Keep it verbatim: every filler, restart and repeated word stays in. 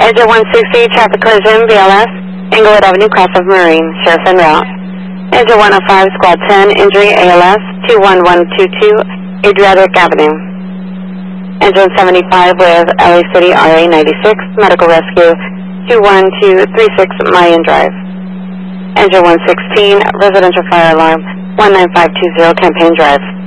Engine one sixty, traffic collision, B L S, Englewood Avenue, cross of Marine, sheriff en route. Engine one oh five, squad ten, injury, A L S, two one one two two, Adriatic Avenue. Engine seventy-five with L A City R A ninety-six, medical rescue, two one two three six Mayan Drive. Engine one sixteen, residential fire alarm, one nine five two zero Campaign Drive.